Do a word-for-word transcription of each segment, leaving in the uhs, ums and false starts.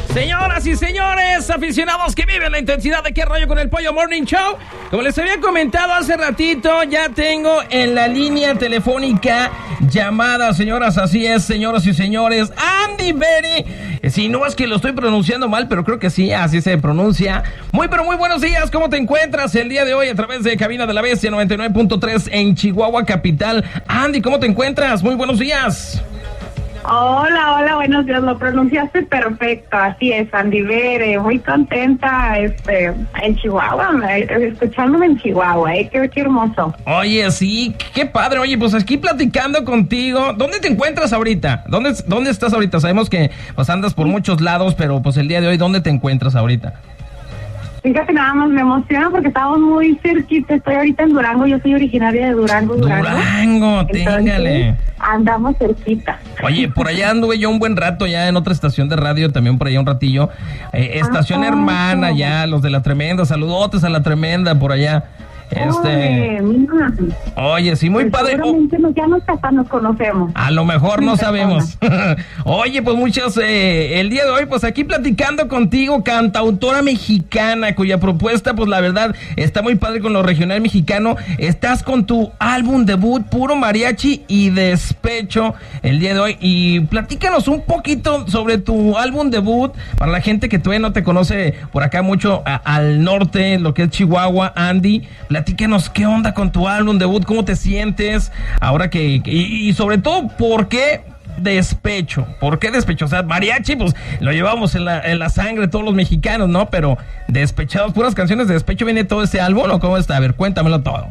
Señoras y señores, aficionados que viven la intensidad de Qué Rollo con el Pollo Morning Show. Como les había comentado hace ratito, ya tengo en la línea telefónica llamada, señoras, así es, señoras y señores, Andy Berry. Si no es que lo estoy pronunciando mal, pero creo que sí, así se pronuncia. Muy, pero muy buenos días, ¿cómo te encuentras el día de hoy a través de Cabina de la Bestia noventa y nueve punto tres en Chihuahua capital? Andy, ¿cómo te encuentras? Muy buenos días. Hola, hola, buenos días, lo pronunciaste perfecto, así es, Andy Berry, muy contenta, este, en Chihuahua, escuchándome en Chihuahua, eh, qué, qué hermoso. Oye, sí, qué padre, oye, pues aquí platicando contigo, ¿dónde te encuentras ahorita? ¿Dónde, dónde estás ahorita? Sabemos que pues andas por muchos lados, pero pues el día de hoy, ¿dónde te encuentras ahorita? Fíjate, nada más me emociona porque estamos muy cerquita. Estoy ahorita en Durango, yo soy originaria de Durango, Durango. Durango, téngale. Andamos cerquita. Oye, por allá anduve yo un buen rato ya en otra estación de radio, también por allá un ratillo. Eh, estación ah, hermana ya, los de La Tremenda, saludotes a La Tremenda por allá. Este, oye, oye, sí, muy pues padre. Seguramente nos, ya nos, hasta nos conocemos. A lo mejor no sabemos. Oye, pues muchos, eh, el día de hoy, pues aquí platicando contigo, cantautora mexicana, cuya propuesta, pues la verdad, está muy padre con lo regional mexicano. Estás con tu álbum debut, Puro Mariachi y Despecho, el día de hoy. Y platícanos un poquito sobre tu álbum debut, para la gente que todavía no te conoce por acá mucho a, al norte, lo que es Chihuahua, Andy. Platícanos qué onda con tu álbum debut, cómo te sientes ahora que, que y, y sobre todo, ¿por qué Despecho? ¿Por qué Despecho? O sea, mariachi, pues lo llevamos en la, en la sangre todos los mexicanos, ¿no? Pero despechados, puras canciones de despecho, ¿viene todo ese álbum o cómo está? A ver, cuéntamelo todo.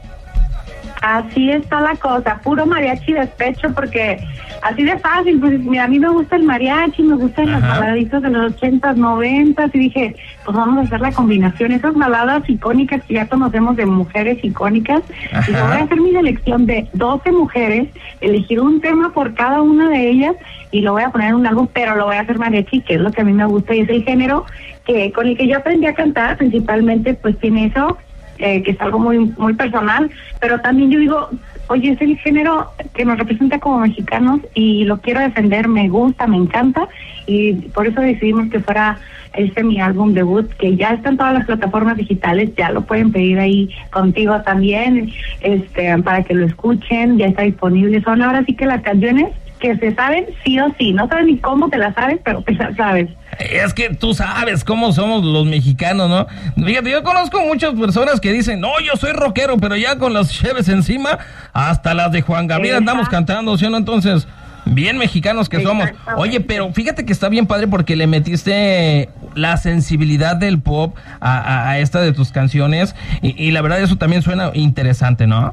Así está la cosa, puro mariachi despecho, porque así de fácil, pues mira, a mí me gusta el mariachi, me gustan las baladitas de los ochentas, noventas, y dije, pues vamos a hacer la combinación, esas baladas icónicas que ya conocemos de mujeres icónicas. Ajá. Y yo voy a hacer mi selección de doce mujeres, elegir un tema por cada una de ellas, y lo voy a poner en un álbum, pero lo voy a hacer mariachi, que es lo que a mí me gusta, y es el género que con el que yo aprendí a cantar, principalmente, pues tiene eso, Eh, que es algo muy muy personal, pero también yo digo, oye, es el género que nos representa como mexicanos y lo quiero defender, me gusta, me encanta, y por eso decidimos que fuera este mi álbum debut, que ya está en todas las plataformas digitales, ya lo pueden pedir ahí contigo también, este para que lo escuchen, ya está disponible. Son ahora sí que las canciones que se saben sí o sí, no sabes ni cómo te las sabes, pero te las sabes. Es que tú sabes cómo somos los mexicanos, ¿no? Fíjate, yo conozco muchas personas que dicen, no, yo soy rockero, pero ya con las cheves encima, hasta las de Juan Gabriel Esa. andamos cantando, ¿sí o no? Entonces, bien mexicanos que somos. Oye, pero fíjate que está bien padre porque le metiste la sensibilidad del pop a, a, a esta de tus canciones, y, y la verdad eso también suena interesante, ¿no?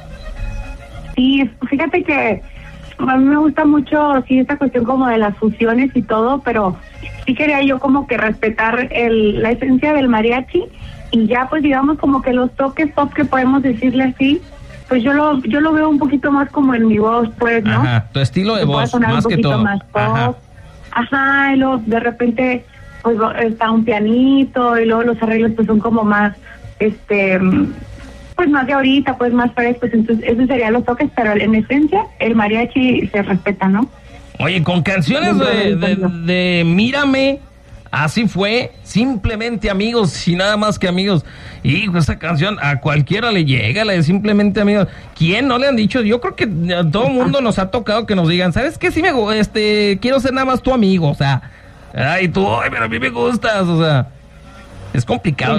Sí, fíjate que a mí me gusta mucho, sí, esta cuestión como de las fusiones y todo, pero sí quería yo como que respetar el, la esencia del mariachi, y ya pues digamos como que los toques pop que podemos decirle así, pues yo lo yo lo veo un poquito más como en mi voz, pues, ¿no? Ajá, tu estilo de voz, más que todo. Más pop. Ajá. Ajá, y luego de repente pues está un pianito, y luego los arreglos pues son como más, este... pues más de ahorita, pues más frescos, entonces esos serían los toques, pero en esencia el mariachi se respeta, ¿no? Oye, con canciones de, de, de Mírame, Así Fue, Simplemente Amigos y Nada Más Que Amigos, hijo, esta canción a cualquiera le llega, la de Simplemente Amigos. ¿Quién no le han dicho? Yo creo que a todo el mundo nos ha tocado que nos digan, ¿sabes qué? Sí me este quiero ser nada más tu amigo, o sea, ay, tú, ay, pero a mí me gustas, o sea, es complicado.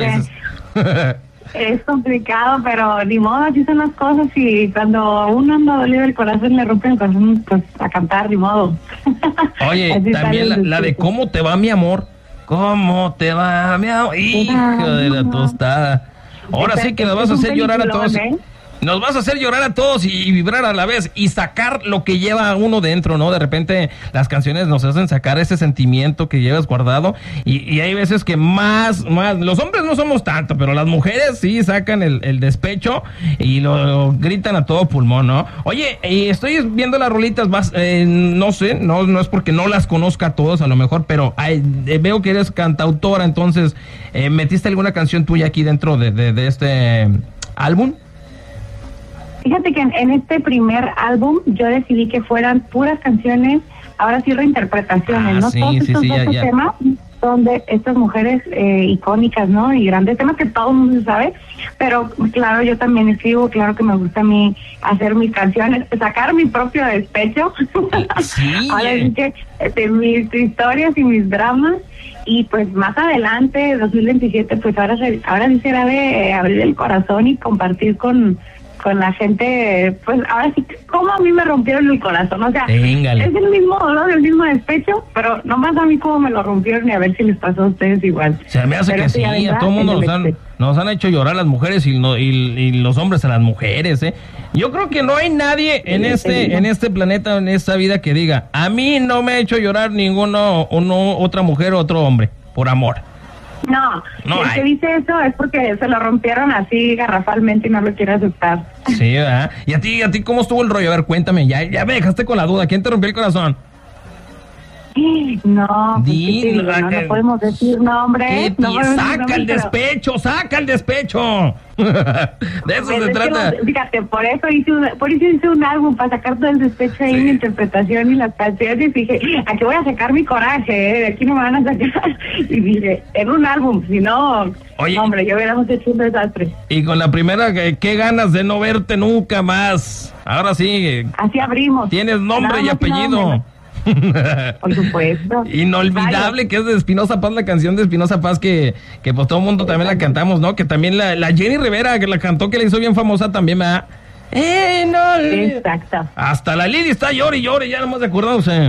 Es complicado, pero ni modo, así son las cosas, y cuando uno anda dolido el corazón, le rompe el corazón, pues a cantar, ni modo. Oye, también la, la de ¿Cómo te va mi amor? ¿Cómo te va mi amor? Hijo de la tostada. Ahora sí que nos vas a hacer llorar a todos. ¿Eh? Nos vas a hacer llorar a todos y vibrar a la vez y sacar lo que lleva uno dentro, ¿no? De repente las canciones nos hacen sacar ese sentimiento que llevas guardado, y, y hay veces que más, más, los hombres no somos tanto, pero las mujeres sí sacan el, el despecho y lo, lo gritan a todo pulmón, ¿no? Oye, y estoy viendo las rolitas, más, eh, no sé, no, no es porque no las conozca a todos a lo mejor, pero hay, eh, veo que eres cantautora, entonces, eh, ¿metiste alguna canción tuya aquí dentro de, de, de este álbum? Fíjate que en, en este primer álbum yo decidí que fueran puras canciones, ahora sí reinterpretaciones, ah, ¿no? Sí, Todos sí, estos sí, doce ya, ya. temas son de estas mujeres eh, icónicas, ¿no? Y grandes temas que todo el mundo sabe, pero claro, yo también escribo, claro que me gusta a mí hacer mis canciones, sacar mi propio despecho. Sí. Ahora sí que este, mis historias y mis dramas. Y pues más adelante, dos mil veintisiete, pues ahora se, ahora sí será de eh, abrir el corazón y compartir con, con la gente, pues ahora sí, como a mí me rompieron el corazón, o sea, Téngale. es el mismo dolor, el mismo despecho, pero nomás a mí como me lo rompieron y a ver si les pasó a ustedes igual. Se me hace Pero que sí, sí, además, a todo el mundo el nos han, despecho. nos han hecho llorar las mujeres y, no, y, y los hombres a las mujeres, ¿eh? Yo creo que no hay nadie en este en este planeta, en esta vida, que diga, a mí no me ha hecho llorar ninguno, uno, otra mujer o otro hombre, por amor. No, No el hay. que dice eso es porque se lo rompieron así garrafalmente y no lo quiere aceptar. Sí, ¿verdad? ¿Y a ti, a ti cómo estuvo el rollo? A ver, cuéntame, ya, ya me dejaste con la duda, ¿quién te rompió el corazón? No, pues, Di- ¿qué te digo? no, eh, no podemos decir nombres. ¿Qué no ti- podemos decir saca nombres, el pero- despecho, saca el despecho. De eso Pues se es que trata. no, fíjate, por eso hice un, por eso hice un álbum, para sacar todo el despecho ahí, Sí. mi interpretación y las canciones, y dije, aquí voy a sacar mi coraje, ¿eh? De aquí no me van a sacar. Y dije, en un álbum, si no, Oye, no, hombre, yo hubiéramos hecho un desastre. Y con la primera, ¿qué, qué ganas de no verte nunca más? Ahora sí, Así abrimos. tienes nombre Nada y más nada apellido. menos. Por supuesto. Inolvidable, que es de Espinosa Paz, la canción de Espinosa Paz, que, que pues todo el mundo también la cantamos, ¿no? Que también la, la Jenny Rivera, que la cantó, que la hizo bien famosa también, ¿verdad? Eh, no, Exacto. hasta la Lili está llore y llore, ya no hemos de acordarse.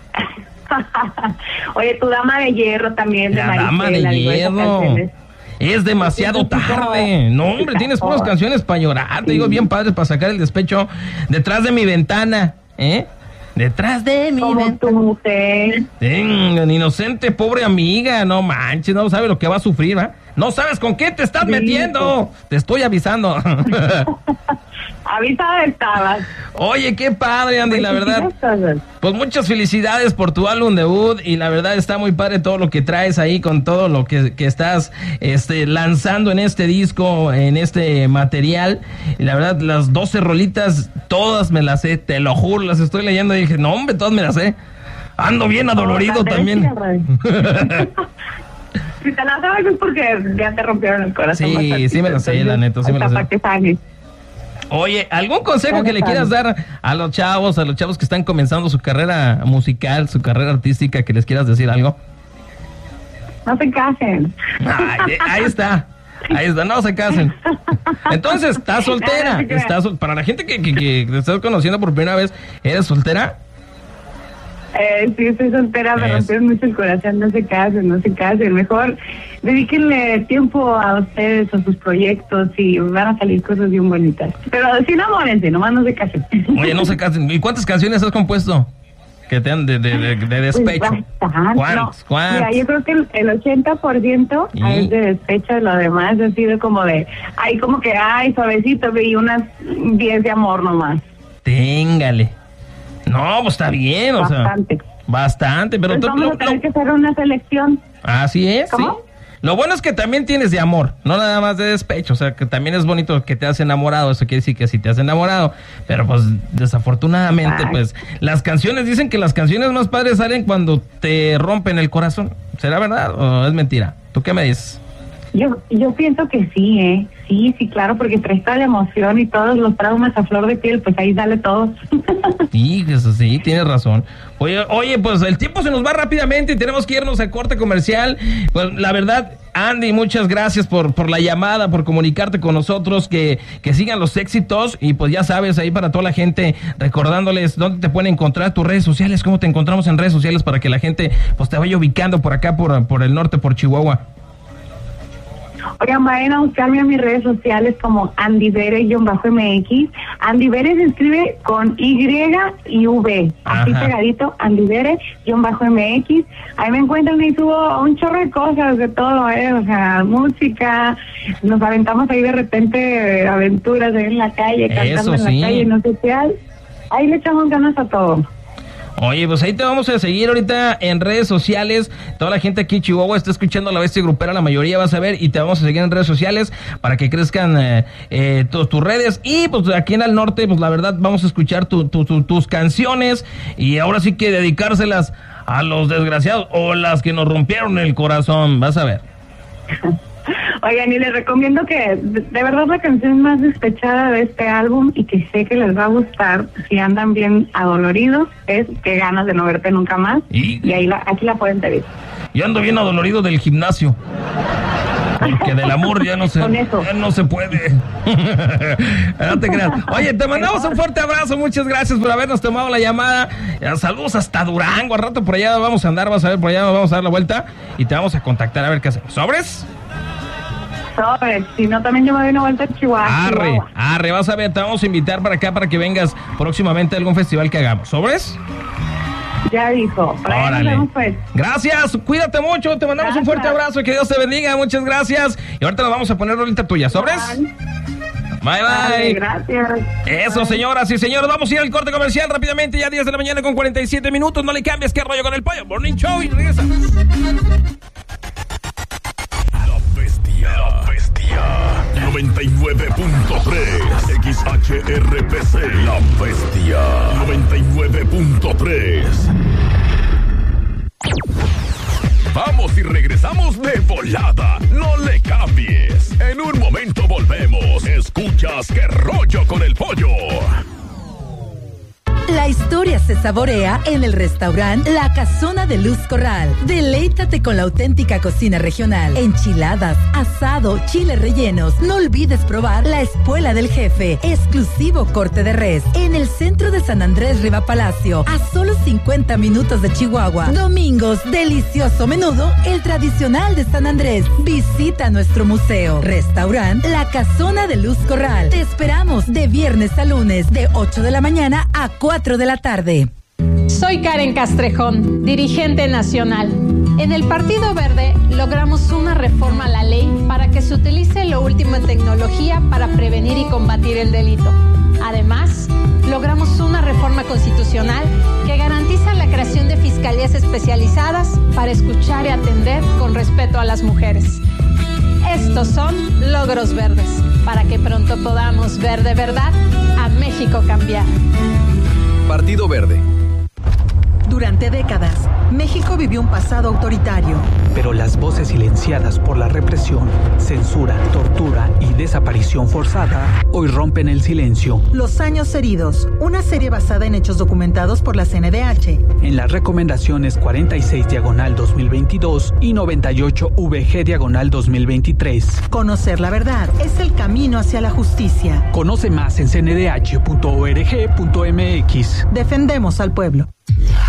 Oye, tu dama de hierro también, de La Marisela, dama de digo, esas hierro. canciones. Es demasiado tarde. No, hombre, tienes puras canciones para llorar. Te digo, bien padres para sacar el despecho. Detrás de mi ventana, ¿eh? Detrás de mi Como ventana. tu mujer. Tengan, inocente, pobre amiga, no manches, no sabes lo que va a sufrir, ¿va? No sabes con qué te estás Sí, metiendo. Te estoy avisando. Avisada estabas. Oye, qué padre, Andy, la verdad. Cosas. Pues muchas felicidades por tu álbum debut y la verdad está muy padre todo lo que traes ahí con todo lo que, que estás este, lanzando en este disco, en este material. Y la verdad, las doce rolitas, todas me las sé, te lo juro, las estoy leyendo y dije, no hombre, todas me las sé. Ando bien adolorido Oh, también. Si te la sabes es porque ya te rompieron el corazón. Sí, bastante. sí me la sé, la Entonces, neta, sí me la hasta sé. para que sanes. Oye, ¿algún consejo Ya que le lo quieras dar a los chavos, a los chavos que están comenzando su carrera musical, su carrera artística, que les quieras decir algo? No se casen. Ay, ahí está. Ahí está, no se casen. Entonces, ¿estás soltera? No, no se crean. ¿Estás sol- Para la gente que, que, que te estás conociendo por primera vez, ¿eres soltera? Eh, sí, estoy soltera, me Eso. rompieron mucho el corazón, no se casen, no se casen. Mejor dedíquenle tiempo a ustedes, a sus proyectos y van a salir cosas bien bonitas. Pero sí, enamórense, nomás no se casen. Oye, no se casen. ¿Y cuántas canciones has compuesto? Que te han de, de, de, de despecho. Pues bastante, ¿Cuántas? no. ¿Cuántas? Mira, yo creo que el, el ochenta por ciento ¿Y? es de despecho, lo demás ha sido como de, ay, como que, ay, suavecito, y unas diez de amor nomás. Téngale. No, pues está bien, o Bastante. sea. Bastante, pero Pues tú- vamos lo- a tener lo- que hacer una selección. Así es, ¿Cómo? sí. Lo bueno es que también tienes de amor, no nada más de despecho, o sea, que también es bonito que te has enamorado, eso quiere decir que sí te has enamorado, pero pues desafortunadamente, Ay. pues las canciones, dicen que las canciones más padres salen cuando te rompen el corazón. ¿Será verdad o es mentira? ¿Tú qué me dices? Yo yo pienso que sí, ¿eh? Sí, sí, claro, porque traes toda la emoción y todos los traumas a flor de piel, pues ahí sale todo. Sí, eso sí, tienes razón. Oye, oye, pues el tiempo se nos va rápidamente y tenemos que irnos a corte comercial. Pues la verdad, Andy, muchas gracias por, por la llamada, por comunicarte con nosotros, que, que sigan los éxitos y pues ya sabes, ahí para toda la gente, recordándoles dónde te pueden encontrar, tus redes sociales, cómo te encontramos en redes sociales para que la gente pues te vaya ubicando por acá, por, por el norte, por Chihuahua. Oigan, vayan a buscarme en mis redes sociales como Andy Vere-M X. Andy Vere se escribe con Y y V. Así Ajá. pegadito, Andy Vere-M X. Ahí me encuentran y subo un chorro de cosas, de todo, ¿eh? O sea, música. Nos aventamos ahí de repente eh, aventuras ahí en la calle, cantando Eso en sí. la calle, no sé qué. Ahí le echamos ganas a todo. Oye, pues ahí te vamos a seguir ahorita en redes sociales. Toda la gente aquí en Chihuahua está escuchando La Bestia Grupera, la mayoría vas a ver, y te vamos a seguir en redes sociales para que crezcan eh, eh, todas tus redes. Y pues aquí en el norte, pues la verdad vamos a escuchar tu, tu, tu, tus canciones y ahora sí que dedicárselas a los desgraciados o las que nos rompieron el corazón. Vas a ver. Oigan, y les recomiendo que, de, de verdad, la canción más despechada de este álbum y que sé que les va a gustar si andan bien adoloridos es Qué ganas de no verte nunca más. Y, y ahí la, aquí la pueden pedir. Yo ando bien adolorido del gimnasio. Porque del amor ya no se, ya no se puede. No te creas. Oye, te mandamos un fuerte abrazo. Muchas gracias por habernos tomado la llamada. Saludos hasta Durango. Al rato por allá vamos a andar. Vas a ver, por allá vamos a dar la vuelta y te vamos a contactar a ver qué hacemos. ¿Sobres? Sobres. Si no, también yo me doy una vuelta a Chihuahua. Arre, Chihuahua. arre. Vas a ver, te vamos a invitar para acá para que vengas próximamente a algún festival que hagamos. ¿Sobres? Ya dijo. Órale. Pues. Gracias, cuídate mucho, te mandamos gracias. Un fuerte abrazo, que Dios te bendiga, muchas gracias. Y ahorita nos vamos a poner rolita tuya, ¿sobres? Bye, bye. Vale, gracias. Eso, bye. Señoras y señores, vamos a ir al corte comercial rápidamente, ya diez de la mañana con cuarenta y siete minutos, no le cambies, qué rollo con el pollo, Morning Show y regresa. La bestia, la bestia, noventa y nueve punto tres, X H R P C, La Bestia, noventa y nueve punto tres. Vamos y regresamos de volada. No le cambies. En un momento volvemos. Escuchas Qué rollo con el pollo. La historia se saborea en el restaurante La Casona de Luz Corral. Deleítate con la auténtica cocina regional. Enchiladas, asado, chiles rellenos. No olvides probar la Espuela del Jefe, exclusivo corte de res, en el centro de San Andrés Riva Palacio, a solo cincuenta minutos de Chihuahua. Domingos, delicioso menudo, el tradicional de San Andrés. Visita nuestro museo. Restaurante La Casona de Luz Corral. Te esperamos de viernes a lunes, de ocho de la mañana a cuatro de la tarde. Soy Karen Castrejón, dirigente nacional. En el Partido Verde logramos una reforma a la ley para que se utilice lo último en tecnología para prevenir y combatir el delito. Además, logramos una reforma constitucional que garantiza la creación de fiscalías especializadas para escuchar y atender con respeto a las mujeres. Estos son logros verdes, para que pronto podamos ver de verdad a México cambiar. Partido Verde. Durante décadas, México vivió un pasado autoritario. Pero las voces silenciadas por la represión, censura, tortura y desaparición forzada hoy rompen el silencio. Los años heridos, una serie basada en hechos documentados por la C N D H. En las recomendaciones cuarenta y seis diagonal dos mil veintidós y noventa y ocho V G diagonal dos mil veintitrés. Conocer la verdad es el camino hacia la justicia. Conoce más en c n d h punto org punto m x. Defendemos al pueblo.